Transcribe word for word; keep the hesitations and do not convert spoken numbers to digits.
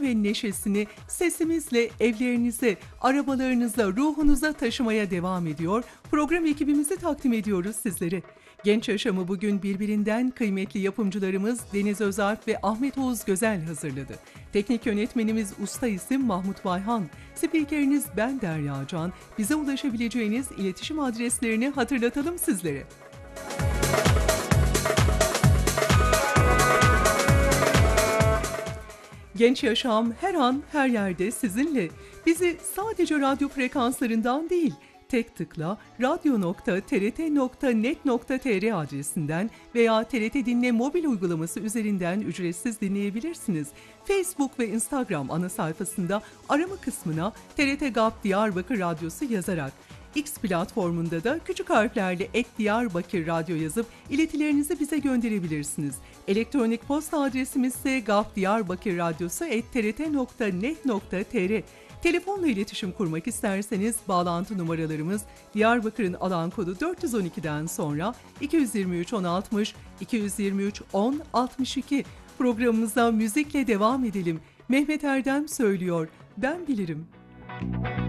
ve neşesini sesimizle evlerinize, arabalarınıza, ruhunuza taşımaya devam ediyor. Program ekibimizi takdim ediyoruz sizlere. Genç Yaşamı bugün birbirinden kıymetli yapımcılarımız Deniz Özalp ve Ahmet Oğuz Gözel hazırladı. Teknik yönetmenimiz usta isim Mahmut Bayhan. Spikeriniz ben Derya Can. Bize ulaşabileceğiniz iletişim adreslerini hatırlatalım sizlere. Genç Yaşam her an her yerde sizinle. Bizi sadece radyo frekanslarından değil, tek tıkla radyo nokta t r t nokta net nokta t r adresinden veya T R T Dinle mobil uygulaması üzerinden ücretsiz dinleyebilirsiniz. Facebook ve Instagram ana sayfasında arama kısmına T R T G A P Diyarbakır Radyosu yazarak, X platformunda da küçük harflerle et Diyarbakır Radyo yazıp iletilerinizi bize gönderebilirsiniz. Elektronik posta adresimiz ise gapdiyarbakırradyosu et t r t nokta net nokta t r. Telefonla iletişim kurmak isterseniz bağlantı numaralarımız Diyarbakır'ın alan kodu dört yüz on ikiden sonra iki yüz yirmi üç on altmış, iki yüz yirmi üç on altmış iki. Programımıza müzikle devam edelim. Mehmet Erdem söylüyor, ben bilirim.